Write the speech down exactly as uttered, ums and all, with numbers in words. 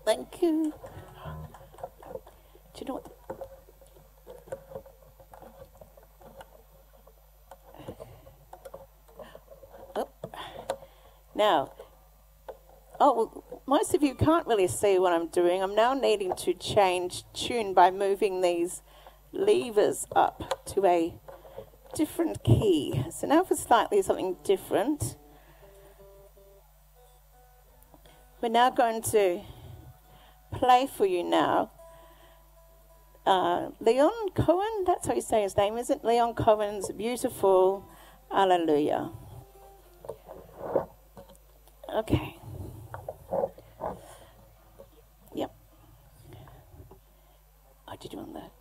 Thank you. Do you know what? Oh. Now, oh, well, most of you can't really see what I'm doing. I'm now needing to change tune by moving these levers up to a different key. So now for slightly something different. We're now going to play for you now. Uh, Leon Cohen, that's how you say his name, isn't it? Leon Cohen's beautiful Hallelujah. Okay. Yep. Oh, did you want that?